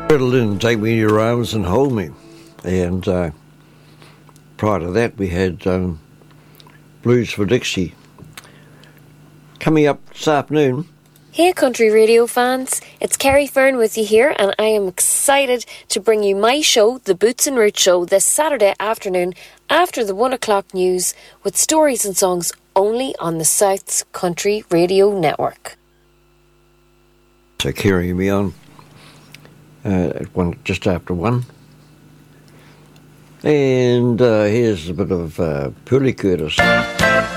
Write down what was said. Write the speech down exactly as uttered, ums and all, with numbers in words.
Settled in, Take Me in Your Arms and Hold Me. And uh, prior to that, we had um, Blues for Dixie. Coming up this afternoon. Hey country radio fans, it's Kerry Fern with you here, and I am excited to bring you my show, The Boots and Roots Show, this Saturday afternoon after the one o'clock news with stories and songs only on the South's Country Radio Network. So carrying me on uh, at one, just after one. And uh, here's a bit of uh, Poolie Curtis.